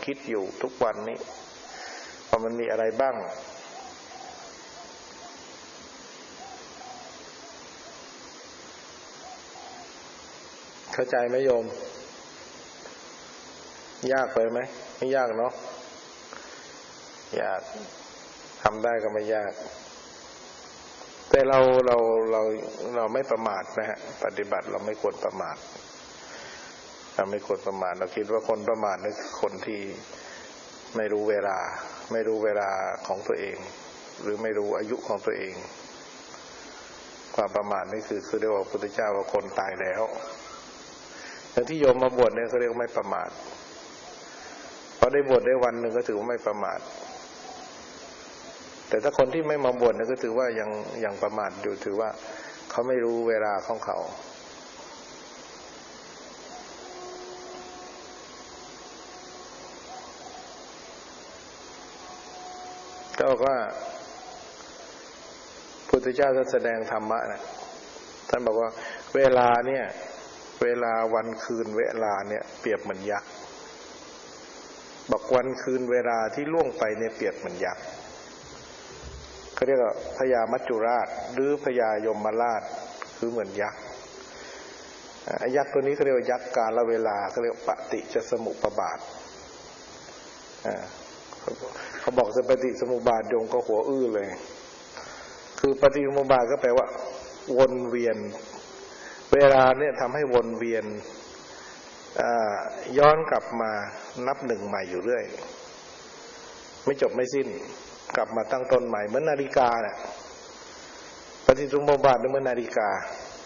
คิดอยู่ทุกวันนี้ว่ามันมีอะไรบ้างเข้าใจไหมโยมยากไปไหมไม่ยากเนาะยากทำได้ก็ไม่ยากแต่เราไม่ประมาทนะฮะปฏิบัติเราไม่ควรประมาทเราไม่ควรประมาทเราคิดว่าคนประมาทนั่นคือคนที่ไม่รู้เวลาของตัวเองหรือไม่รู้อายุของตัวเองความประมาทนี่คือเรียกว่าพระพุทธเจ้าว่าคนตายแล้วอย่างที่โยมมาบวชเนี่ยเขาเรียกว่าไม่ประมาทพอได้บวชได้วันหนึ่งก็ถือว่าไม่ประมาทแต่ถ้าคนที่ไม่มาบวชเนี่ยก็ถือว่ายังประมาทอยู่ถือว่าเขาไม่รู้เวลาของเขาก็บอกว่าพุทธเจ้าท่านแสดงธรรมะนะท่านบอกว่าเวลาเนี่ยเวลาวันคืนเวลาเนี่ยเปรียบเหมือนยักษ์บอกวันคืนเวลาที่ล่วงไปเนี่ยเปรียบเหมือนยักษ์เขาเรียกว่าพญามัจจุราชหรือพญายมราชคือเหมือนยักษ์ยักษ์ตัวนี้เขาเรียกว่ายักษ์กาลเวลาเขาเรียกปฏิจจสมุปบาทเขาบอกจะปฏิสมุปบาทโยมก็หัวอื้อเลยคือปฏิสมุปบาทก็แปลว่าวนเวียนเวลาเนี่ยทำให้วนเวียนย้อนกลับมานับหนึ่งใหม่อยู่เรื่อยไม่จบไม่สิ้นกลับมาตั้งต้นใหม่เหมือนนาฬิกาเนี่ยปฏิสมุปบาทเหมือนนาฬิกา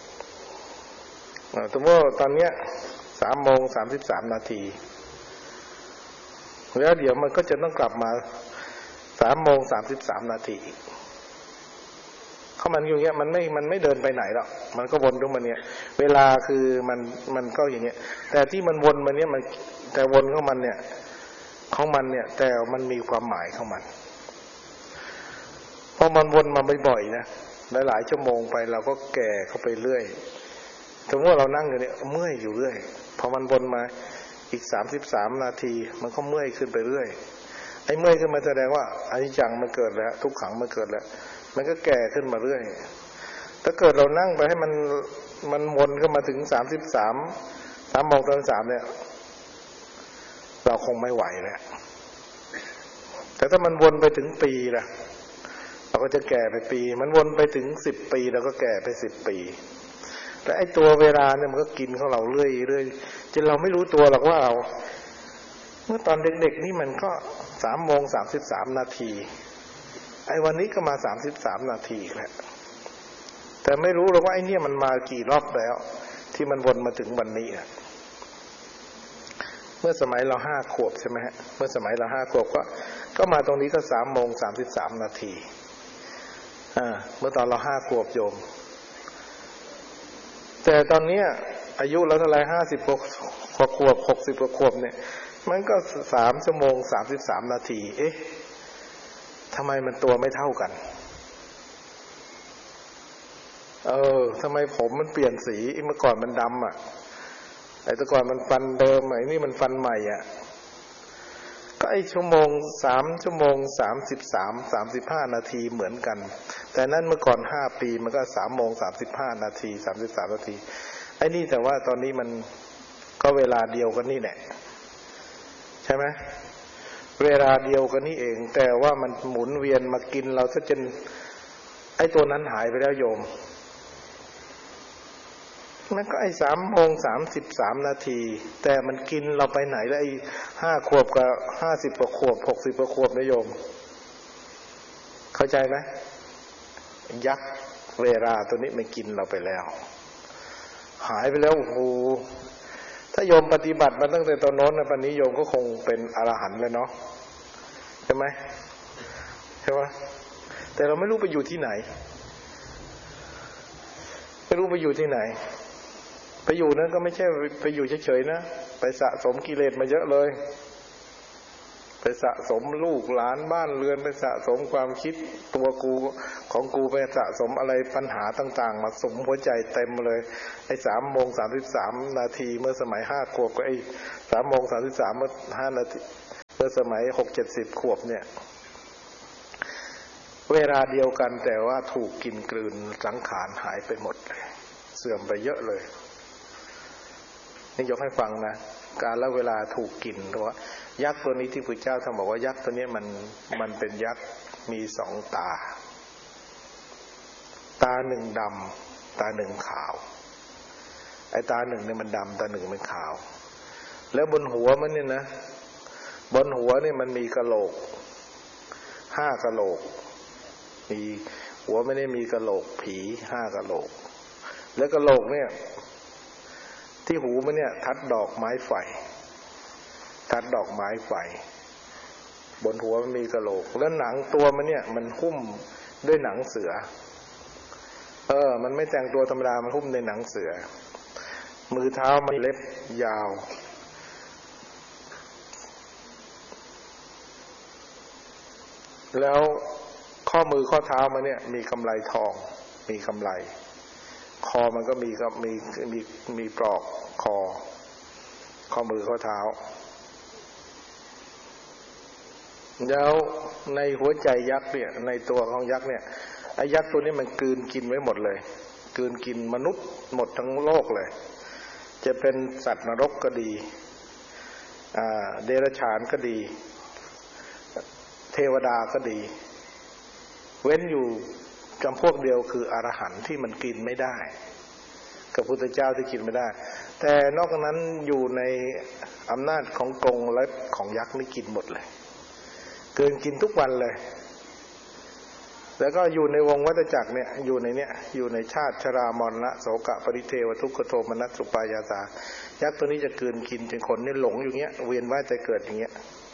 สมมติตอนเนี้ย3:33 นาทีแล้วเดี๋ยวมันก็จะต้องกลับมา3:33 นาทีเขามันอยู่เงี้ยมันไม่เดินไปไหนหรอกมันก็วนตรงมันเนี้ยเวลาคือมันก็อย่างเงี้ยแต่ที่มันวนมาเนี้ยมันแต่วนของมันเนี่ยแต่มันมีความหมายของมันพอมันวนมาบ่อยๆนะหลายๆชั่วโมงไปเราก็แก่เข้าไปเรื่อยสมมติว่าเรานั่งอยู่เนี่ยเมื่อยอยู่เรื่อยพอมันวนมาอีก33 นาทีมันก็เมื่อยขึ้นไปเรื่อยไอ้เมื่อยขึ้นมาแสดงว่าอนิจจังมันเกิดแล้วทุกขังมันเกิดแล้วมันก็แก่ขึ้นมาเรื่อยถ้าเกิดเรานั่งไปให้มันวนเข้ามาถึง3:33เนี่ยเราคงไม่ไหวแล้วแต่ถ้ามันวนไปถึงปีล่ะเราก็จะแก่ไปปีมันวนไปถึง10 ปีเราก็แก่ไป10 ปีและไอ้ตัวเวลาเนี่ยมันก็กินของเราเรื่อยๆจนเราไม่รู้ตัวหรอกว่าเราเมื่อตอนเด็กๆนี่มันก็3:33 นาทีไอ้วันนี้ก็มา33 นาทีแล้วแต่ไม่รู้หรอกว่าไอ้เนี่ยมันมากี่รอบแล้วที่มันวนมาถึงวันนี้อ่ะเมื่อสมัยเรา5 ขวบใช่ไหมฮะเมื่อสมัยเรา5 ขวบก็มาตรงนี้ก็3:33 นาทีเมื่อตอนเรา5 ขวบโยมแต่ตอนนี้อายุเราเท่าไหร่50 กว่าขวบ60 กว่าขวบเนี่ยมันก็3:33 นาทีเอ๊ะทำไมมันตัวไม่เท่ากันทำไมผมมันเปลี่ยนสีเมื่อก่อนมันดำไอ้แต่ก่อนมันฟันเดิมไอ้นี่มันฟันใหม่ก็ไอ้3:35 นาทีเหมือนกันแต่นั้นเมื่อก่อน5 ปีมันก็3:35 นาที33 นาทีไอ้นี่แต่ว่าตอนนี้มันก็เวลาเดียวกันนี่แหละใช่ไหมเวลาเดียวกันนี่เองแต่ว่ามันหมุนเวียนมากินเราซะจนไอ้ตัวนั้นหายไปแล้วโยมมันก็ไอ้3:33 นาทีแต่มันกินเราไปไหนแล้วไอ้5 ขวบกับ50 กว่าขวบ60 กว่าขวบนะโยมเข้าใจไหมยักษ์เวลาตัวนี้มันกินเราไปแล้วหายไปแล้วโอ้โหถ้าโยมปฏิบัติมาตั้งแต่ตอนโน้นนะปัจจุบันโยมก็คงเป็นอรหันต์เลยเนาะใช่ไหมแต่เราไม่รู้ไปอยู่ที่ไหนไม่รู้ไปอยู่ที่ไหนไปอยู่นั้นก็ไม่ใช่ไปอยู่เฉยๆนะไปสะสมกิเลสมาเยอะเลยไปสะสมลูกหลานบ้านเรือนไปสะสมความคิดตัวกูของกูไปสะสมอะไรปัญหาต่างๆมาสมหัวใจเต็มเลยไอ้3:33 นาทีเมื่อสมัย5 ขวบก็ไอ้3:33 เมื่อ5 นาทีเมื่อมื่อสมัย60-70 ขวบเนี่ยเวลาเดียวกันแต่ว่าถูกกินกลืนสังขารหายไปหมดเลยเสื่อมไปเยอะเลยนี่ยกให้ฟังนะการละเวลาถูกกินเพราะว่ายักษ์ตัวนี้ที่พระเจ้าท่านบอกว่ายักษ์ตัวนี้มันเป็นยักษ์มีสองตาหนึ่งดำตาหนึ่งขาวไอ้ตาหนึ่งเนี่ยมันดำตาหนึ่งมันขาวแล้วบนหัวมันเนี่ยนะบนหัวเนี่ยมันมีกะโหลก5 กะโหลกมีหัวไม่ได้มีกะโหลกผี5 กะโหลกแล้วกะโหลกเนี่ยที่หูมันเนี่ยทัดดอกไม้ไฟบนหัวมันมีกะโหลกแล้วหนังตัวมันเนี่ยมันหุ้มด้วยหนังเสือมันไม่แต่งตัวธรรมดามันหุ้มในหนังเสือมือเท้ามันเล็บยาวแล้วข้อมือข้อเท้ามันเนี่ยมีกำไลทองมีกำไลคอมันก็มีปลอกข้อมือข้อเท้าแล้วในหัวใจยักษ์เนี่ยในตัวของยักษ์เนี่ยไอ้ยักษ์ตัวนี้มันกลืนกินไว้หมดเลยกลืนกินมนุษย์หมดทั้งโลกเลยจะเป็นสัตว์นรกก็ดีเดรัจฉานก็ดีเทวดาก็ดีเว้นอยู่จำพวกเดียวคืออรหันต์ที่มันกินไม่ได้กับพุทธเจ้าที่กินไม่ได้แต่นอกจากนั้นอยู่ในอำนาจของกรงและของยักษ์นี่กินหมดเลยเกินกินทุกวันเลยแล้วก็อยู่ในวงวัฏจักรเนี่ยอยู่ในชาติชรามรณะโศกะปริเทวทุกขโทมนัสสุปายาสายักษ์ตัวนี้จะเกินกินจนคนนี่หลงอยู่เงี้ยเวียนว่ายแต่เกิดอย่างเงี้ย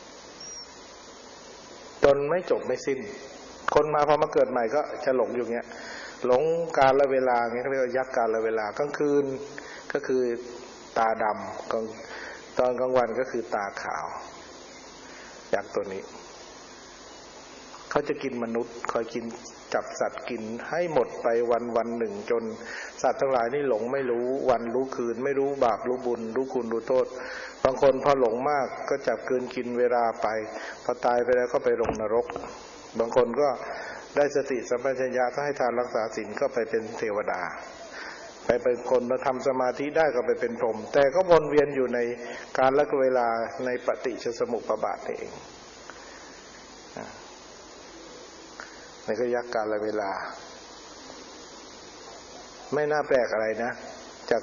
จนไม่จบไม่สิ้นคนมาพอมาเกิดใหม่ก็จะหลงอยู่เงี้ยหลงกาลเวลาเงี้ยเขาเรียกว่ายักษ์กาลเวลากลางคืนก็คือตาดำตอนกลางวันก็คือตาขาวยักษ์ตัวนี้เขาจะกินมนุษย์คอยกินจับสัตว์กินให้หมดไปวันหนึ่งจนสัตว์ทั้งหลายนี่หลงไม่รู้วันรู้คืนไม่รู้บาปรู้บุญรู้คุณรู้โทษบางคนพอหลงมากก็จับคืนกินเวลาไปพอตายไปแล้วก็ไปลงนรกบางคนก็ได้สติสัมปชัญญะก็ให้ทานรักษาศีลก็ไปเป็นเทวดาไปเป็นคนมาทำสมาธิได้ก็ไปเป็นพรหมแต่ก็วนเวียนอยู่ในการละเวลาในปฏิจจสมุปบาทนี่เองนี่ก็ยักษ์กาลเวลาไม่น่าแปลกอะไรนะจาก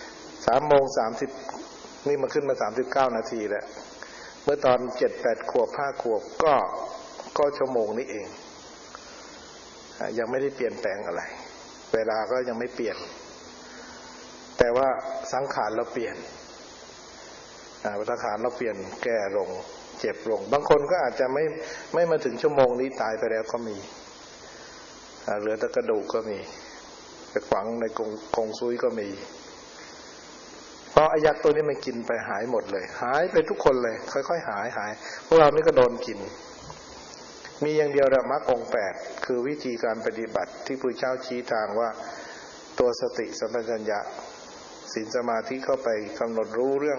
3:30นี่มาขึ้นมา39 นาทีแล้วเมื่อตอน7-8 ขวบ5 ขวบก็ชั่วโมงนี้เองยังไม่ได้เปลี่ยนแปลงอะไรเวลาก็ยังไม่เปลี่ยนแต่ว่าสังขารเราเปลี่ยนสังขารเราเปลี่ยนแก่ลงเจ็บลงบางคนก็อาจจะไม่มาถึงชั่วโมงนี้ตายไปแล้วก็มีเหลือแต่กระดูกก็มีไปฝังในกงซุยก็มีเพราะอายักษ์ตัวนี้มันกินไปหายหมดเลยหายไปทุกคนเลยค่อยๆหายพวกเรานี่ก็โดนกินมีอย่างเดียวมรรคองค์ 8คือวิธีการปฏิบัติที่พระเจ้าชี้ทางว่าตัวสติสัมปชัญญะศีลสมาธิเข้าไปกำหนดรู้เรื่อง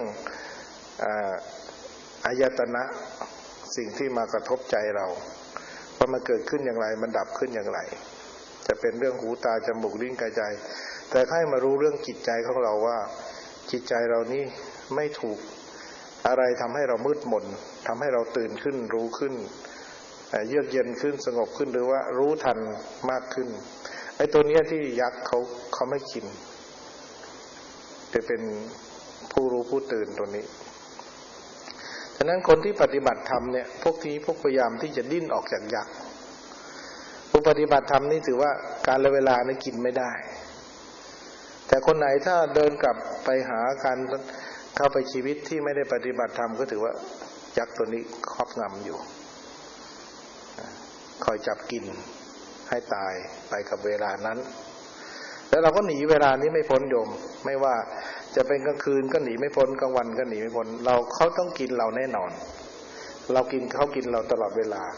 อายตนะสิ่งที่มากระทบใจเราว่ามันเกิดขึ้นอย่างไรมันดับขึ้นอย่างไรจะเป็นเรื่องหูตาจมูกลิ้นกายใจแต่ให้มารู้เรื่องจิตใจของเราว่าจิตใจเรานี่ไม่ถูกอะไรทำให้เรามืดมนทำให้เราตื่นขึ้นรู้ขึ้นเยือกเย็นขึ้นสงบขึ้นหรือว่ารู้ทันมากขึ้นไอ้ตัวเนี้ยที่ยักษ์เขาไม่กินจะเป็นผู้รู้ผู้ตื่นตัวนี้ฉะนั้นคนที่ปฏิบัติธรรมเนี่ยพวกพยายามที่จะดิ้นออกจากยักษ์ผู้ปฏิบัติธรรมนี่ถือว่าการละเวลานี่กินไม่ได้แต่คนไหนถ้าเดินกลับไปหาการเข้าไปชีวิตที่ไม่ได้ปฏิบัติธรรมก็ถือว่ายักษ์ตัวนี้ครอบงำอยู่คอยจับกินให้ตายไปกับเวลานั้นแล้วเราก็หนีเวลานี้ไม่พ้นโยมไม่ว่าจะเป็นกลางคืนก็หนีไม่พ้นกลางวันก็หนีไม่พ้นเขาต้องกินเราแน่นอนเรากินเขากินเราตลอดเวลา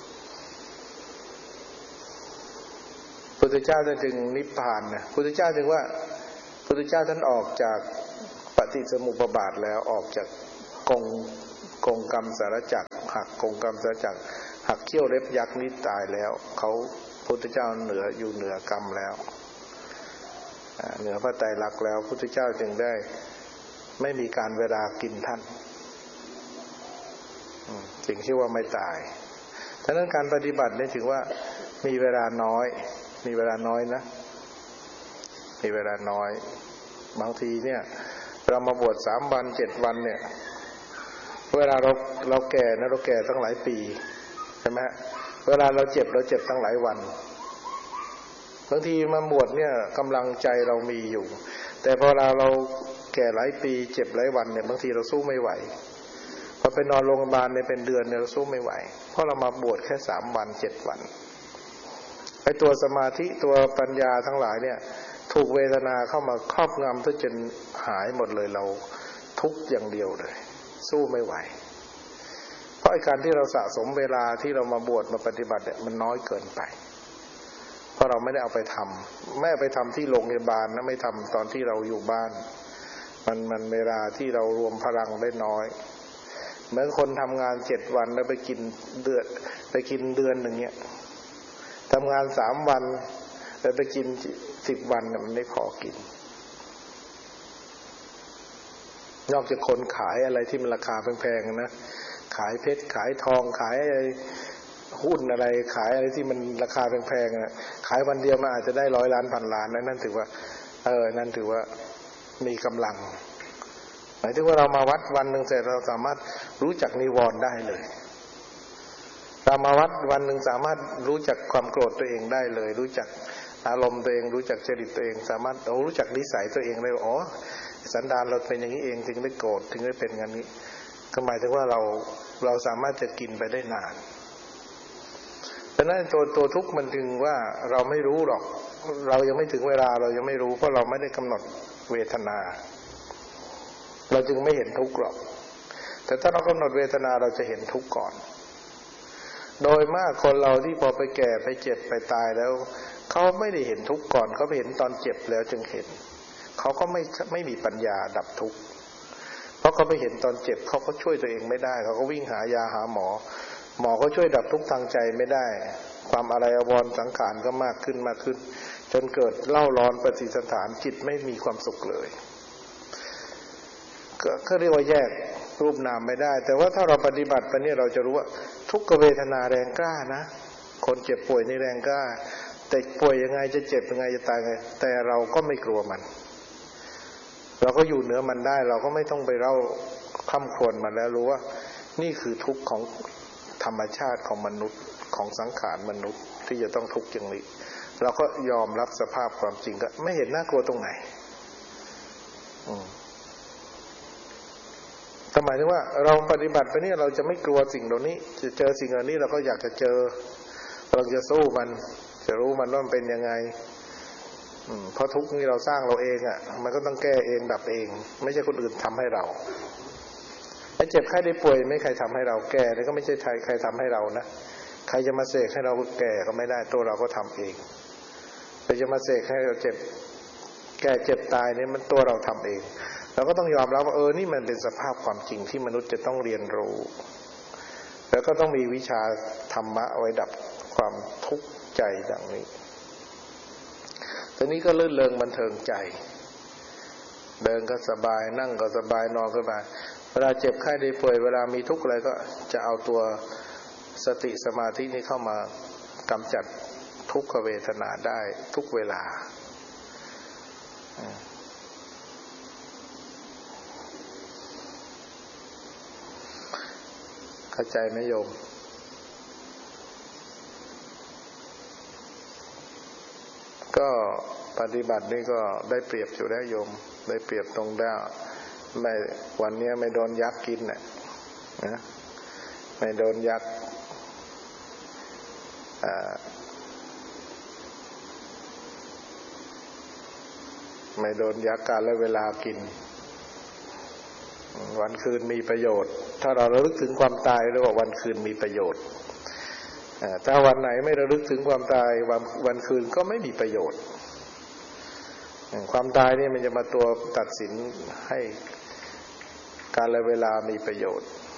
พุทธเจ้าจึงนิพพานนะพุทธเจ้าจึงว่าพุทธเจ้าท่านออกจากปฏิสมุปบาทแล้วออกจากกกงกรรมสารจักรหักกงกรรมสารจักรหักเขี้ยวเล็บยักษ์นี้ตายแล้วเขาพุทธเจ้าอยู่เหนือกรรมแล้วเหนือพระไตรลักษณ์แล้วพุทธเจ้าจึงได้ไม่มีการเวลากินท่านจึงชื่อว่าไม่ตายฉะนั้นการปฏิบัตินี่ถือว่ามีเวลาน้อยมีเวลาน้อยนะมีเวลาน้อยบางทีเนี่ยเรามาบวช3 วัน7 วันเนี่ยเวลาเราแก่นะเราแก่ตั้งหลายปีใช่ไหมเวลาเราเจ็บตั้งหลายวันบางทีมาบวชเนี่ยกำลังใจเรามีอยู่แต่พอเราแก่หลายปีเจ็บหลายวันเนี่ยบางทีเราสู้ไม่ไหวพอไปนอนโรงพยาบาลเนี่ยเป็นเดือนเนี่ยเราสู้ไม่ไหวเพราะเรามาบวชแค่3 วัน7 วันไอ้ตัวสมาธิตัวปัญญาทั้งหลายเนี่ยถูกเวทนาเข้ามาครอบงำจนหายหมดเลยเราทุกข์อย่างเดียวเลยสู้ไม่ไหวเพราะไอ้การที่เราสะสมเวลาที่เรามาบวชมาปฏิบัติเนี่ยมันน้อยเกินไปเพราะเราไม่ได้เอาไปทำไม่เอาไปทำที่โรงพยาบาลนะไม่ทำตอนที่เราอยู่บ้านมันเวลาที่เรารวมพลังได้น้อยเหมือนคนทำงาน7 วันแล้วไปกินเดือนหนึ่งเนี่ยทำงาน3 วันแล้วไปกิน10 วันมันไม่พอกินนอกจากคนขายอะไรที่มันราคาแพงๆนะขายเพชรขายทองขายอะไรหุ้นอะไรขายอะไรที่มันราคาแพงๆนะขายวันเดียวมันอาจจะได้100 ล้านพันล้านนั่นถือว่านั่นถือว่ามีกำลังหมายถึงว่าเรามาวัดวันหนึ่งเสร็จเราสามารถรู้จักนิวรณ์ได้เลยเรามาวัดวันหนึ่งสามารถรู้จักความโกรธตัวเองได้เลยรู้จักอารมณ์ตัวเองรู้จักจริตตัวเองสามารถรู้จักนิสัยตัวเองได้อ๋อสันดานเราเป็นอย่างนี้เองถึงได้โกรธถึงได้เป็นอย่างนี้ก็หมายถึงว่าเราสามารถจะกินไปได้นานเพราะนั้นตัวทุกข์มันถึงว่าเราไม่รู้หรอกเรายังไม่ถึงเวลาเรายังไม่รู้เพราะเราไม่ได้กำหนดเวทนาเราจึงไม่เห็นทุกข์หรอกแต่ถ้าเรากำหนดเวทนาเราจะเห็นทุกข์ก่อนโดยมากคนเราที่พอไปแก่ไปเจ็บไปตายแล้วเขาไม่ได้เห็นทุกข์ก่อนเขาไปเห็นตอนเจ็บแล้วจึงเห็นเขาก็ไม่มีปัญญาดับทุกข์เพราะเขาไปเห็นตอนเจ็บเขาก็ช่วยตัวเองไม่ได้เขาก็วิ่งหายาหาหมอก็ช่วยดับทุกข์ทางใจไม่ได้ความอะไรอาวรณ์สังขารก็มากขึ้นจนเกิดเล่าร้อนปฏิสถานจิตไม่มีความสุขเลยก็เรียกว่าแยกรูปนามไม่ได้แต่ว่าถ้าเราปฏิบัติไปเนี่ยเราจะรู้ว่าทุกขเวทนาแรงกล้านะคนเจ็บป่วยนี่แรงกล้าแต่ป่วยยังไงจะเจ็บยังไงจะตายไงแต่เราก็ไม่กลัวมันเราก็อยู่เหนือมันได้เราก็ไม่ต้องไปเล่าคำควรมันแล้วรู้ว่านี่คือทุกข์ของธรรมชาติของมนุษย์ของสังขารมนุษย์ที่จะต้องทุกข์อย่างนี้เราก็ยอมรับสภาพความจริงก็ไม่เห็นน่ากลัวตรงไหนหมายถึงว่าเราปฏิบัติไปนี่เราจะไม่กลัวสิ่งเหล่านี้จะเจอสิ่งเหล่านี้เราก็อยากจะเจอเราจะสู้มันจะรู้มันว่ามันเป็นยังไงเพราะทุกข์นี้เราสร้างเราเองอ่ะมันก็ต้องแก้เองดับเองไม่ใช่คนอื่นทำให้เราไอ้เจ็บไข้ได้ป่วยไม่ใครทำให้เราแก่แล้วก็ไม่ใช่ใครทำให้เรานะใครจะมาเสกให้เราแก่ก็ไม่ได้ตัวเราก็ทำเองใครจะมาเสกให้เราเจ็บแก่เจ็บตายนี่มันตัวเราทำเองเราก็ต้องยอมรับว่านี่มันเป็นสภาพความจริงที่มนุษย์จะต้องเรียนรู้แล้วก็ต้องมีวิชาธรรมะเอาไว้ดับความทุกข์ใจอย่างนี้ตอนนี้ก็ลื่นเริงบันเทิงใจเดินก็สบายนั่งก็สบายนอนก็สบายเวลาเจ็บไข้ได้ป่วยเวลามีทุกข์อะไรก็จะเอาตัวสติสมาธินี้เข้ามากำจัดทุกขเวทนาได้ทุกเวลาเข้าใจไหมโยมก็ปฏิบัตินี่ก็ได้เปรียบอยู่แล้วโยมได้เปรียบตรงได้ไม่วันนี้ไม่โดนยักษ์กินน่ะนะไม่โดนยักษ์ไม่โดนยักษ์การและเวลากินวันคืนมีประโยชน์ถ้าเราระลึกถึงความตายเรียกว่าวันคืนมีประโยชน์ถ้าวันไหนไม่ระลึกถึงความตายวันคืนก็ไม่มีประโยชน์ความตายนี่มันจะมาตัวตัดสินให้การและเวลามีประโยชน์